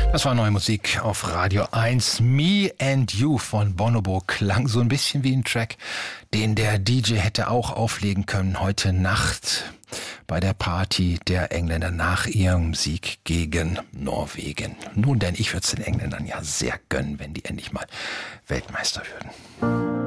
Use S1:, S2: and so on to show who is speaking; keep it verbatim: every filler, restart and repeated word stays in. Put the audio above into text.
S1: Das war neue Musik auf Radio eins. Me and You von Bonobo klang so ein bisschen wie ein Track, den der D J hätte auch auflegen können heute Nacht bei der Party der Engländer nach ihrem Sieg gegen Norwegen. Nun denn, ich würde es den Engländern ja sehr gönnen, wenn die endlich mal Weltmeister würden.